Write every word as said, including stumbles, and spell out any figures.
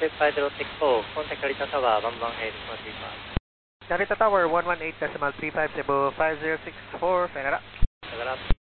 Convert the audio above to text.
Flight Rotic po, contact Narita Tower, one one eight point three five. Narita Tower, one one eight point three five, Cebu five zero six four, Canada. Canada.